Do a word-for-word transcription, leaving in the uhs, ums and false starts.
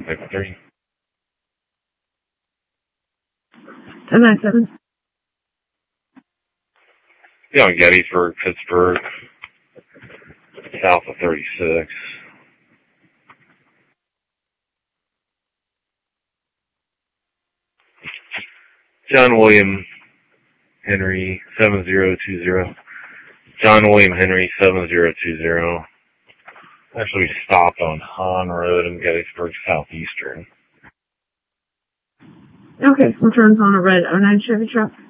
three. ten nine seven. Yeah, on Gettysburg, Pittsburgh, south of thirty-six. John William Henry, seven zero two zero. John William Henry, seven zero two zero. Actually stopped on Hahn Road in Gettysburg, southeastern. Okay, returns on a red oh nine Chevy truck.